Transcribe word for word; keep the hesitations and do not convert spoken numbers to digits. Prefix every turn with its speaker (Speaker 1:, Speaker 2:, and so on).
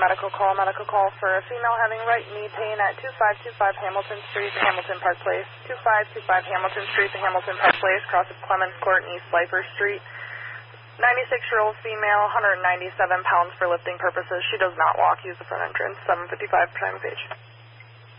Speaker 1: medical call. Medical call for a female having right knee pain at two five two five Hamilton Street, Hamilton Park Place. two five two five Hamilton Street, Hamilton Park Place, cross of Clemens Court and East Leifer Street. ninety-six-year-old female, one hundred ninety-seven pounds for lifting purposes. She does not walk. Use the front entrance. seven fifty-five, time of page.